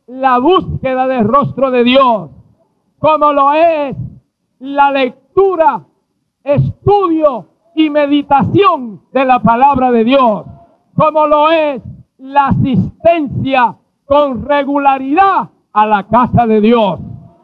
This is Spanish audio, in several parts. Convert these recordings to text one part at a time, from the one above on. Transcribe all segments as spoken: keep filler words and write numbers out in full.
la búsqueda del rostro de Dios, como lo es la lectura, estudio y meditación de la palabra de Dios, como lo es la asistencia con regularidad a la casa de Dios.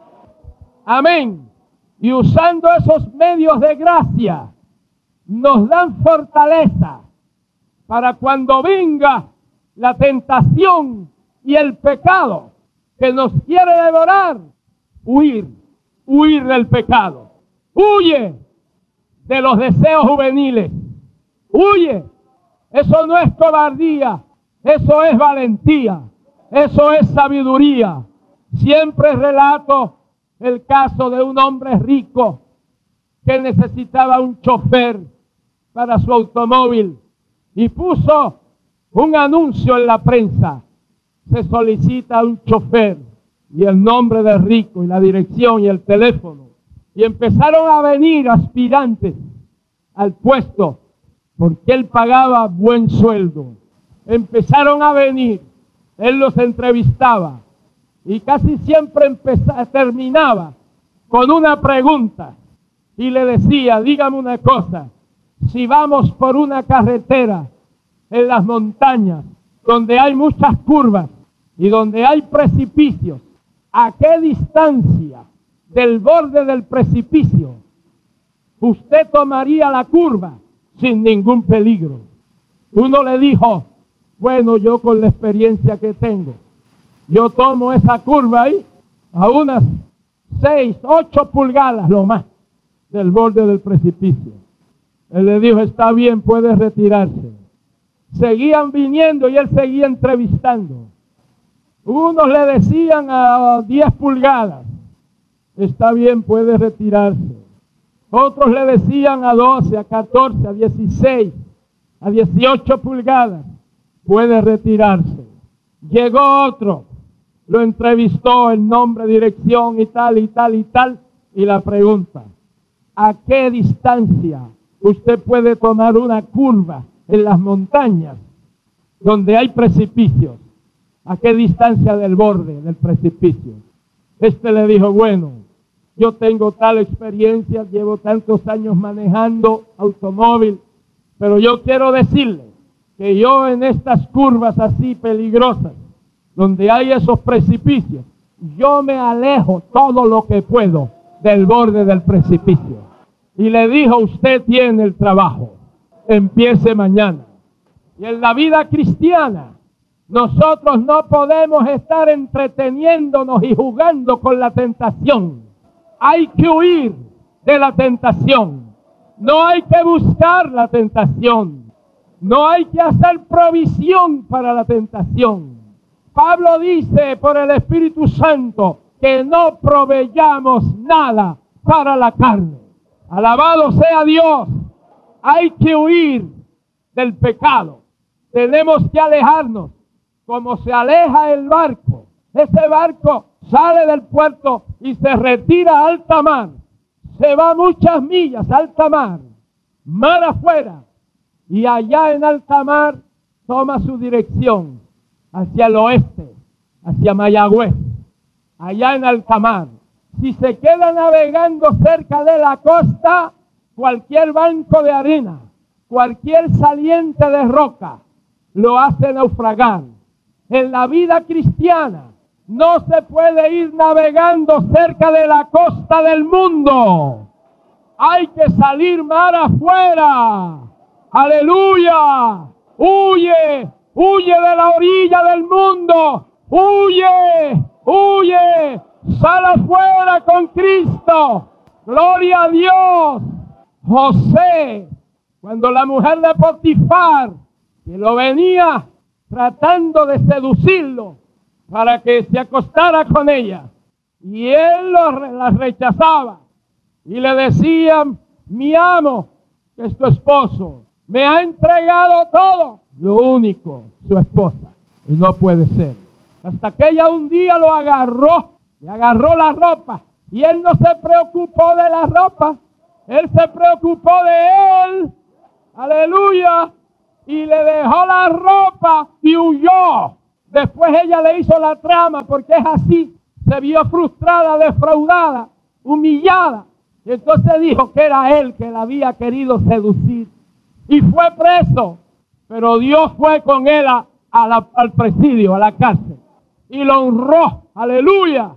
Amén. Y usando esos medios de gracia, nos dan fortaleza para cuando venga la tentación y el pecado que nos quiere devorar, huir, huir del pecado. Huye de los deseos juveniles. Huye. Eso no es cobardía, eso es valentía, eso es sabiduría. Siempre relato el caso de un hombre rico que necesitaba un chofer para su automóvil y puso un anuncio en la prensa: se solicita un chofer, y el nombre del rico y la dirección y el teléfono, y empezaron a venir aspirantes al puesto porque él pagaba buen sueldo. Empezaron a venir, él los entrevistaba y casi siempre empezaba, terminaba con una pregunta y le decía: dígame una cosa, si vamos por una carretera en las montañas donde hay muchas curvas y donde hay precipicios, ¿a qué distancia del borde del precipicio usted tomaría la curva sin ningún peligro? Uno le dijo: bueno, yo con la experiencia que tengo, yo tomo esa curva ahí a unas seis, ocho pulgadas lo más del borde del precipicio. Él le dijo: está bien, puede retirarse. Seguían viniendo y él seguía entrevistando. Unos le decían a diez pulgadas, está bien, puede retirarse. Otros le decían a doce, a catorce, a dieciséis, a dieciocho pulgadas, puede retirarse. Llegó otro, lo entrevistó, el nombre, dirección y tal y tal y tal, y la pregunta: ¿a qué distancia usted puede tomar una curva en las montañas donde hay precipicios? ¿A qué distancia del borde del precipicio? Este le dijo: bueno, yo tengo tal experiencia, llevo tantos años manejando automóvil, pero yo quiero decirle que yo en estas curvas así peligrosas, donde hay esos precipicios, yo me alejo todo lo que puedo del borde del precipicio. Y le dijo: usted tiene el trabajo, empiece mañana. Y en la vida cristiana, nosotros no podemos estar entreteniéndonos y jugando con la tentación. Hay que huir de la tentación. No hay que buscar la tentación. No hay que hacer provisión para la tentación. Pablo dice por el Espíritu Santo que no proveyamos nada para la carne. Alabado sea Dios. Hay que huir del pecado. Tenemos que alejarnos como se aleja el barco. Ese barco sale del puerto y se retira a alta mar. Se va muchas millas a alta mar, mar afuera. Y allá en alta mar toma su dirección hacia el oeste, hacia Mayagüez, allá en alta mar. Si se queda navegando cerca de la costa, cualquier banco de arena, cualquier saliente de roca, lo hace naufragar. En la vida cristiana no se puede ir navegando cerca de la costa del mundo. Hay que salir mar afuera. ¡Aleluya! ¡Huye! ¡Huye de la orilla del mundo! ¡Huye! ¡Huye! ¡Sal afuera con Cristo! ¡Gloria a Dios! José, cuando la mujer de Potifar, que lo venía tratando de seducirlo para que se acostara con ella, y él lo, la rechazaba y le decía: mi amo, que es tu esposo, me ha entregado todo, lo único, su esposa, y no puede ser. Hasta que ella un día lo agarró, le agarró la ropa, y él no se preocupó de la ropa, él se preocupó de él, aleluya, y le dejó la ropa y huyó. Después ella le hizo la trama porque es así. Se vio frustrada, defraudada, humillada. Y entonces dijo que era él que la había querido seducir. Y fue preso. Pero Dios fue con él a, a la, al presidio, a la cárcel. Y lo honró. Aleluya.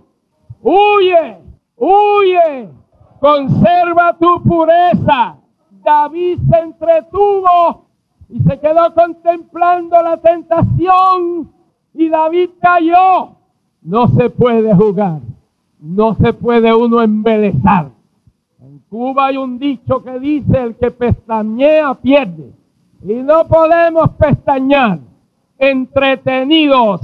Huye, huye. Conserva tu pureza. David se entretuvo y se quedó contemplando la tentación. Y David cayó. No se puede jugar. No se puede uno embelezar. En Cuba hay un dicho que dice: el que pestañea pierde. Y no podemos pestañear entretenidos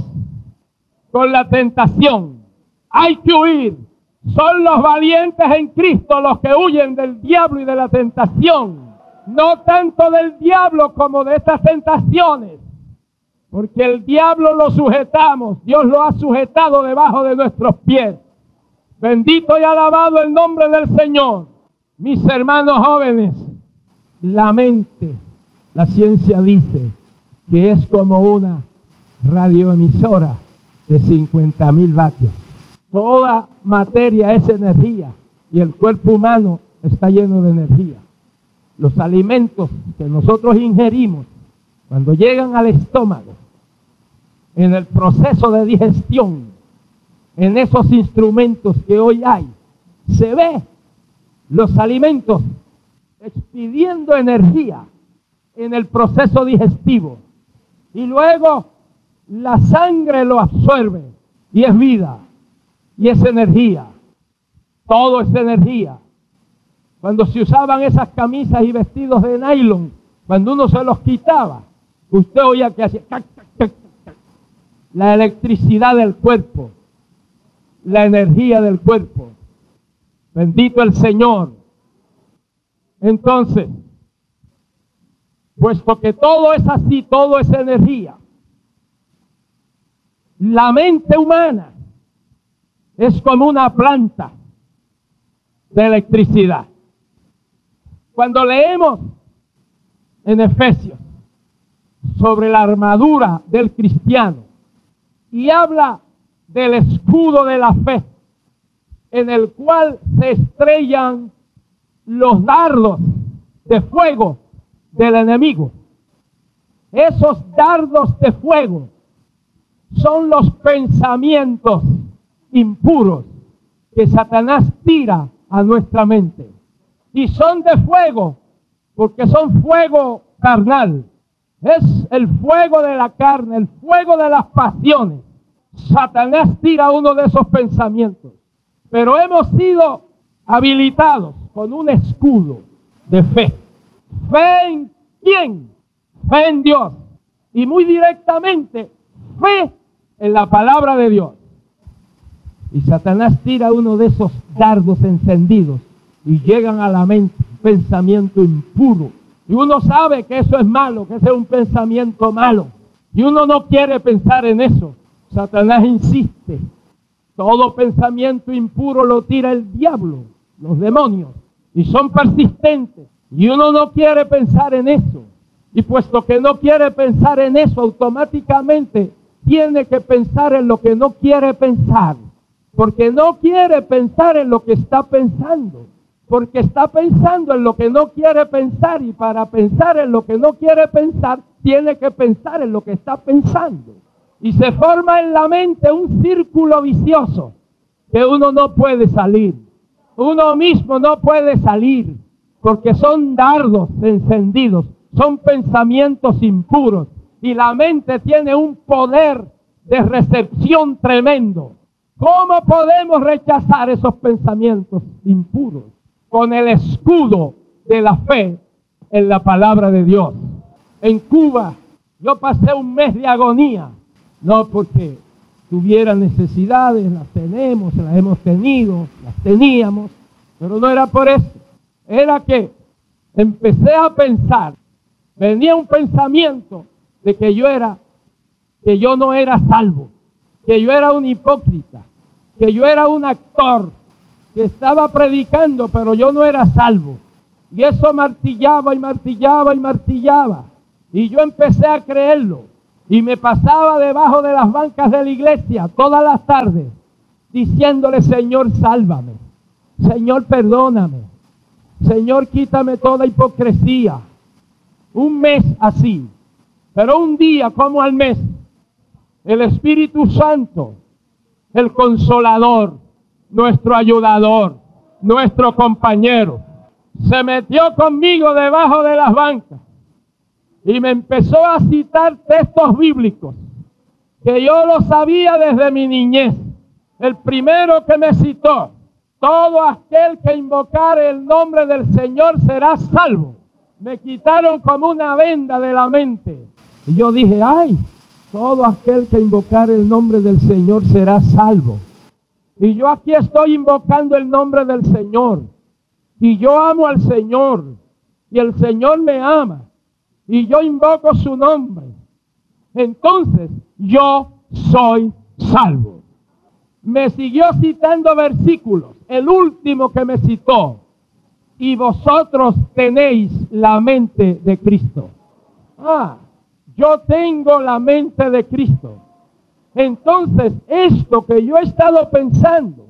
con la tentación. Hay que huir. Son los valientes en Cristo los que huyen del diablo y de la tentación. No tanto del diablo como de estas tentaciones. Porque el diablo lo sujetamos. Dios lo ha sujetado debajo de nuestros pies. Bendito y alabado el nombre del Señor. Mis hermanos jóvenes, la mente, la ciencia dice que es como una radioemisora de cincuenta mil vatios. Toda materia es energía y el cuerpo humano está lleno de energía. Los alimentos que nosotros ingerimos, cuando llegan al estómago, en el proceso de digestión, en esos instrumentos que hoy hay, se ve los alimentos expidiendo energía en el proceso digestivo. Y luego la sangre lo absorbe y es vida y es energía. Todo es energía. Cuando se usaban esas camisas y vestidos de nylon, cuando uno se los quitaba, usted oía que hacía cac, cac, cac, cac. La electricidad del cuerpo, la energía del cuerpo. Bendito el Señor. Entonces, puesto que todo es así, todo es energía, la mente humana es como una planta de electricidad. Cuando leemos en Efesios sobre la armadura del cristiano y habla del escudo de la fe, en el cual se estrellan los dardos de fuego del enemigo. Esos dardos de fuego son los pensamientos impuros que Satanás tira a nuestra mente. Y son de fuego porque son fuego carnal. Es el fuego de la carne, el fuego de las pasiones. Satanás tira uno de esos pensamientos. Pero hemos sido habilitados con un escudo de fe. ¿Fe en quién? Fe en Dios. Y muy directamente, fe en la palabra de Dios. Y Satanás tira uno de esos dardos encendidos y llegan a la mente un pensamiento impuro. Y uno sabe que eso es malo, que ese es un pensamiento malo. Y uno no quiere pensar en eso. Satanás insiste. Todo pensamiento impuro lo tira el diablo, los demonios. Y son persistentes. Y uno no quiere pensar en eso. Y puesto que no quiere pensar en eso, automáticamente tiene que pensar en lo que no quiere pensar. Porque no quiere pensar en lo que está pensando. Porque está pensando en lo que no quiere pensar. Y para pensar en lo que no quiere pensar, tiene que pensar en lo que está pensando. Y se forma en la mente un círculo vicioso que uno no puede salir. Uno mismo no puede salir. Porque son dardos encendidos. Son pensamientos impuros. Y la mente tiene un poder de recepción tremendo. ¿Cómo podemos rechazar esos pensamientos impuros? Con el escudo de la fe en la palabra de Dios. En Cuba yo pasé un mes de agonía. No porque tuviera necesidades, las tenemos, las hemos tenido, las teníamos. Pero no era por eso. Era que empecé a pensar. Venía un pensamiento de que yo era, que yo no era salvo, que yo era un hipócrita, que yo era un actor, que estaba predicando, pero yo no era salvo. Y eso martillaba y martillaba y martillaba. Y yo empecé a creerlo. Y me pasaba debajo de las bancas de la iglesia todas las tardes, diciéndole: Señor, sálvame. Señor, perdóname. Señor, quítame toda hipocresía. Un mes así. Pero un día, como al mes, el Espíritu Santo, el Consolador, nuestro ayudador, nuestro compañero, se metió conmigo debajo de las bancas y me empezó a citar textos bíblicos que yo lo sabía desde mi niñez. El primero que me citó: todo aquel que invocare el nombre del Señor será salvo. Me quitaron como una venda de la mente. Y yo dije: ay, todo aquel que invocare el nombre del Señor será salvo. Y yo aquí estoy invocando el nombre del Señor. Y yo amo al Señor. Y el Señor me ama. Y yo invoco su nombre. Entonces, yo soy salvo. Me siguió citando versículos. El último que me citó: y vosotros tenéis la mente de Cristo. Ah, yo tengo la mente de Cristo. Entonces, esto que yo he estado pensando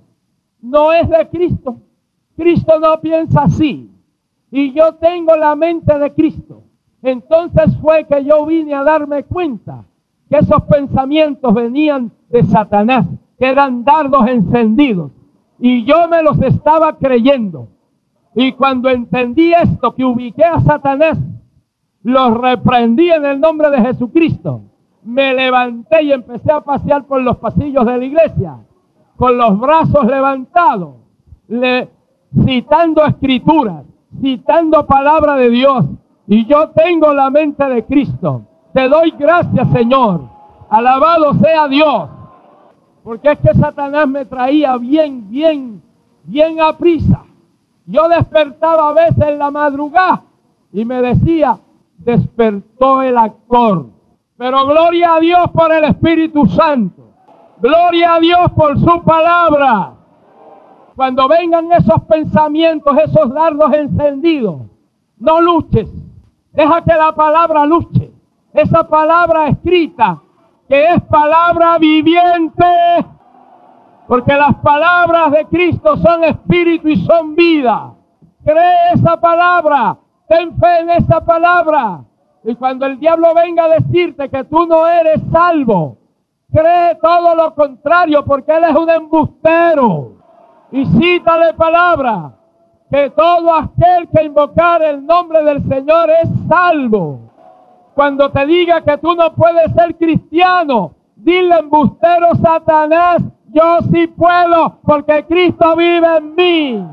no es de Cristo. Cristo no piensa así. Y yo tengo la mente de Cristo. Entonces fue que yo vine a darme cuenta que esos pensamientos venían de Satanás, que eran dardos encendidos. Y yo me los estaba creyendo. Y cuando entendí esto, que ubiqué a Satanás, los reprendí en el nombre de Jesucristo. Me levanté y empecé a pasear por los pasillos de la iglesia, con los brazos levantados, le, citando escrituras, citando palabra de Dios. Y yo tengo la mente de Cristo. Te doy gracias, Señor. Alabado sea Dios. Porque es que Satanás me traía bien, bien, bien a prisa. Yo despertaba a veces en la madrugada y me decía: despertó el actor. Pero gloria a Dios por el Espíritu Santo. Gloria a Dios por su palabra. Cuando vengan esos pensamientos, esos dardos encendidos, no luches. Deja que la palabra luche. Esa palabra escrita, que es palabra viviente. Porque las palabras de Cristo son espíritu y son vida. Cree esa palabra. Ten fe en esa palabra. Y cuando el diablo venga a decirte que tú no eres salvo, cree todo lo contrario, porque él es un embustero. Y cítale palabra: que todo aquel que invocare el nombre del Señor es salvo. Cuando te diga que tú no puedes ser cristiano, dile: embustero Satanás, yo sí puedo, porque Cristo vive en mí.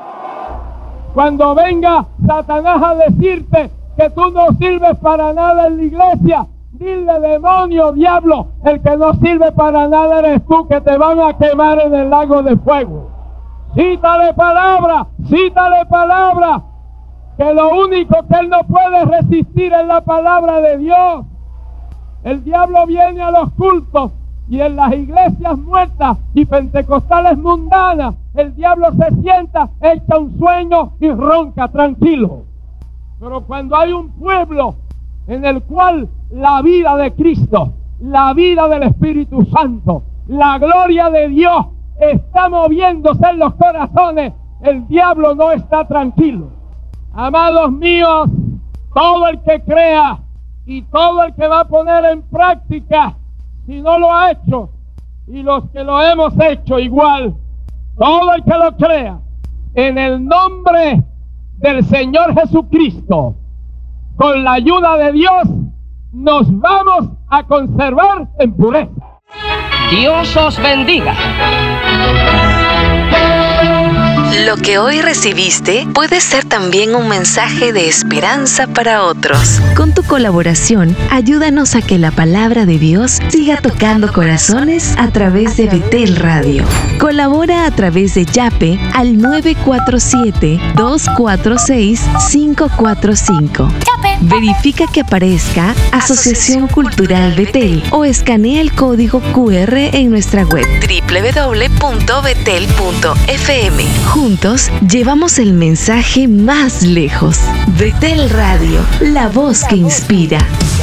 Cuando venga Satanás a decirte que tú no sirves para nada en la iglesia, dile: demonio, diablo, el que no sirve para nada eres tú, que te van a quemar en el lago de fuego. Cítale palabra, cítale palabra, que lo único que él no puede resistir es la palabra de Dios. El diablo viene a los cultos y en las iglesias muertas y pentecostales mundanas, el diablo se sienta, echa un sueño y ronca tranquilo. Pero cuando hay un pueblo en el cual la vida de Cristo, la vida del Espíritu Santo, la gloria de Dios está moviéndose en los corazones, el diablo no está tranquilo. Amados míos, todo el que crea y todo el que va a poner en práctica, si no lo ha hecho, y los que lo hemos hecho igual, todo el que lo crea, en el nombre del Señor Jesucristo, con la ayuda de Dios, nos vamos a conservar en pureza. Dios os bendiga. Lo que hoy recibiste puede ser también un mensaje de esperanza para otros. Con tu colaboración, ayúdanos a que la palabra de Dios siga tocando corazones a través de Betel Radio. Colabora a través de Yape al nueve cuatro siete, dos cuatro seis, cinco cuatro cinco. Verifica que aparezca Asociación Cultural Betel o escanea el código cu erre en nuestra web doble u doble u doble u punto betel punto efe eme. Juntos llevamos el mensaje más lejos. Betel Radio, la voz que inspira.